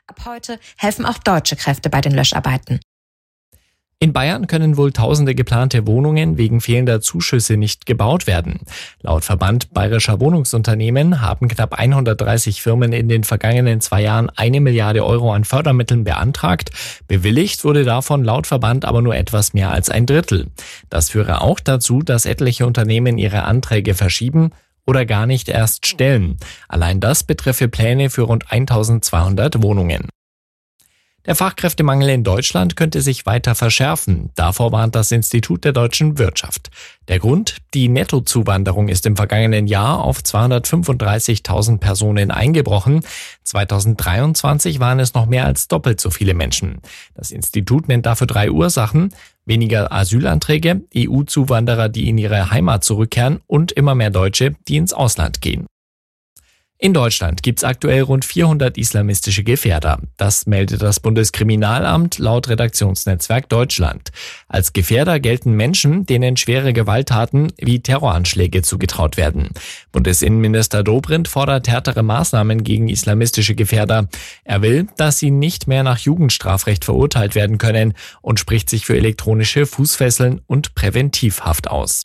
Ab heute helfen auch deutsche Kräfte bei den Löscharbeiten. In Bayern können wohl tausende geplante Wohnungen wegen fehlender Zuschüsse nicht gebaut werden. Laut Verband Bayerischer Wohnungsunternehmen haben knapp 130 Firmen in den vergangenen 2 Jahren 1 Milliarde Euro an Fördermitteln beantragt. Bewilligt wurde davon laut Verband aber nur etwas mehr als 1/3. Das führe auch dazu, dass etliche Unternehmen ihre Anträge verschieben oder gar nicht erst stellen. Allein das betreffe Pläne für rund 1200 Wohnungen. Der Fachkräftemangel in Deutschland könnte sich weiter verschärfen. Davor warnt das Institut der deutschen Wirtschaft. Der Grund? Die Nettozuwanderung ist im vergangenen Jahr auf 235.000 Personen eingebrochen. 2023 waren es noch mehr als doppelt so viele Menschen. Das Institut nennt dafür 3 Ursachen: weniger Asylanträge, EU-Zuwanderer, die in ihre Heimat zurückkehren und immer mehr Deutsche, die ins Ausland gehen. In Deutschland gibt's aktuell rund 400 islamistische Gefährder. Das meldet das Bundeskriminalamt laut Redaktionsnetzwerk Deutschland. Als Gefährder gelten Menschen, denen schwere Gewalttaten wie Terroranschläge zugetraut werden. Bundesinnenminister Dobrindt fordert härtere Maßnahmen gegen islamistische Gefährder. Er will, dass sie nicht mehr nach Jugendstrafrecht verurteilt werden können und spricht sich für elektronische Fußfesseln und Präventivhaft aus.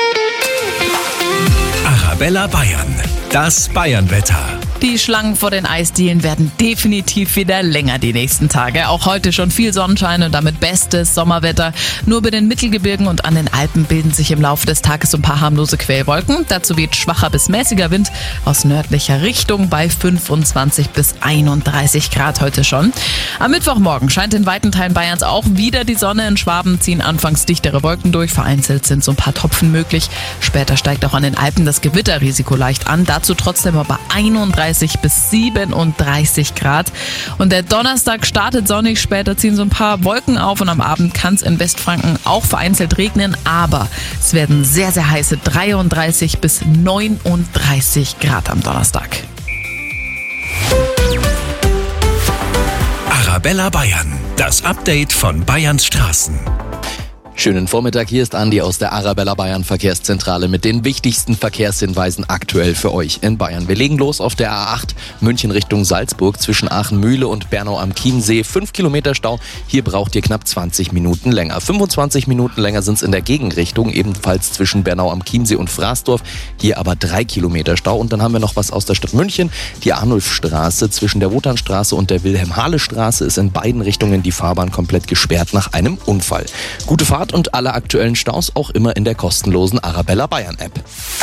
Arabella Bayern, das Bayernwetter. Die Schlangen vor den Eisdielen werden definitiv wieder länger die nächsten Tage. Auch heute schon viel Sonnenschein und damit bestes Sommerwetter. Nur bei den Mittelgebirgen und an den Alpen bilden sich im Laufe des Tages so ein paar harmlose Quellwolken. Dazu weht schwacher bis mäßiger Wind aus nördlicher Richtung bei 25 bis 31 Grad heute schon. Am Mittwochmorgen scheint in weiten Teilen Bayerns auch wieder die Sonne. In Schwaben ziehen anfangs dichtere Wolken durch. Vereinzelt sind so ein paar Tropfen möglich. Später steigt auch an den Alpen das Gewitterrisiko leicht an. Dazu trotzdem aber 31 bis 37 Grad. Und der Donnerstag startet sonnig, später ziehen so ein paar Wolken auf und am Abend kann es in Westfranken auch vereinzelt regnen, aber es werden sehr, sehr heiße 33 bis 39 Grad am Donnerstag. Arabella Bayern, das Update von Bayerns Straßen. Schönen Vormittag, hier ist Andi aus der Arabella Bayern Verkehrszentrale mit den wichtigsten Verkehrshinweisen aktuell für euch in Bayern. Wir legen los auf der A8 München Richtung Salzburg zwischen Aachen-Mühle und Bernau am Chiemsee. 5 Kilometer Stau, hier braucht ihr knapp 20 Minuten länger. 25 Minuten länger sind es in der Gegenrichtung, ebenfalls zwischen Bernau am Chiemsee und Fraßdorf. Hier aber 3 Kilometer Stau. Und dann haben wir noch was aus der Stadt München. Die Arnulfstraße zwischen der Woternstraße und der Wilhelm-Hahle-Straße ist in beiden Richtungen die Fahrbahn komplett gesperrt nach einem Unfall. Gute Fahrt und alle aktuellen Staus auch immer in der kostenlosen Arabella Bayern App.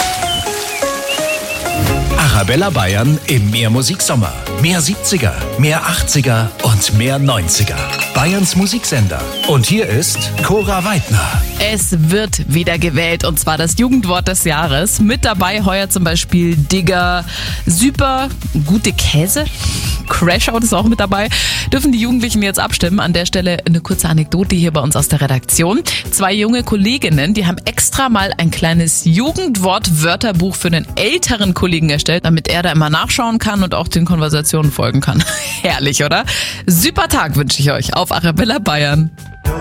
Arabella Bayern im Mehr Musiksommer. Mehr 70er, mehr 80er und mehr 90er. Bayerns Musiksender. Und hier ist Cora Weidner. Es wird wieder gewählt und zwar das Jugendwort des Jahres. Mit dabei heuer zum Beispiel Digger, Super, gute Käse. Crashout ist auch mit dabei. Dürfen die Jugendlichen jetzt abstimmen. An der Stelle eine kurze Anekdote hier bei uns aus der Redaktion. 2 junge Kolleginnen, die haben extra mal ein kleines Jugendwort-Wörterbuch für einen älteren Kollegen erstellt, damit er da immer nachschauen kann und auch den Konversationen folgen kann. Herrlich, oder? Super Tag wünsche ich euch auf Arabella Bayern.